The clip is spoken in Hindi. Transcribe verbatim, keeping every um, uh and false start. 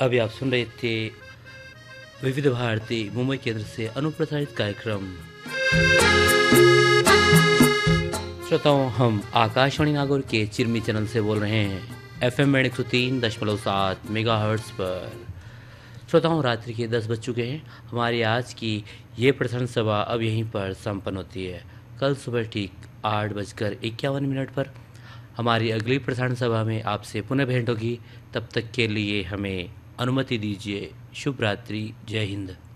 अभी आप सुन रहे थे विविध भारती मुंबई केंद्र से अनुप्रसारित कार्यक्रम। श्रोताओं, हम आकाशवाणी नागौर के चिरमी चैनल से बोल रहे हैं, एफ एम एक सौ तीन दशमलव सात मेगा हर्ट्स पर। श्रोताओं, रात्रि के दस बज चुके हैं। हमारी आज की ये प्रसारण सभा अब यहीं पर संपन्न होती है। कल सुबह ठीक आठ बजकर इक्यावन मिनट पर हमारी अगली प्रसारण सभा में आपसे पुनः भेंट होगी। तब तक के लिए हमें अनुमति दीजिए। शुभ रात्रि। जय हिंद।